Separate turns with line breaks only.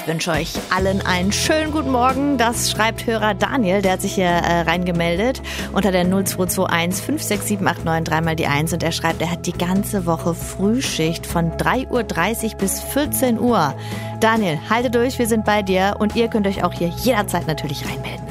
Ich wünsche euch allen einen schönen guten Morgen. Das schreibt Hörer Daniel, der hat sich hier reingemeldet unter der 0221 56789 dreimal die 1 und er schreibt, er hat die ganze Woche Frühschicht von 3:30 Uhr bis 14 Uhr. Daniel, halte durch, wir sind bei dir und ihr könnt euch auch hier jederzeit natürlich reinmelden.